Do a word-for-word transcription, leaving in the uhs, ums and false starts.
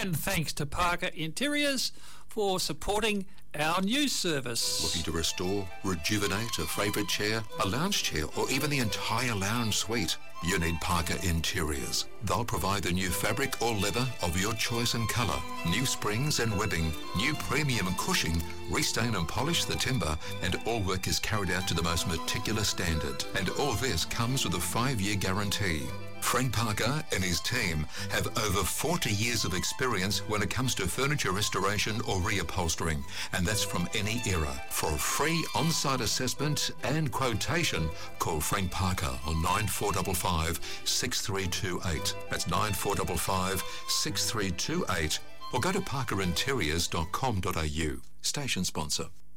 And thanks to Parker Interiors for supporting our news service. Looking to restore, rejuvenate a favourite chair, a lounge chair, or even the entire lounge suite? You need Parker Interiors. They'll provide the new fabric or leather of your choice and colour, new springs and webbing, new premium cushioning, restain and polish the timber, and all work is carried out to the most meticulous standard. And all this comes with a five-year guarantee. Frank Parker and his team have over forty years of experience when it comes to furniture restoration or reupholstering, and that's from any era. For a free on-site assessment and quotation, call Frank Parker on nine four five five, six three two eight. That's nine four five five, six three two eight. Or go to parker interiors dot com dot a u. Station sponsor.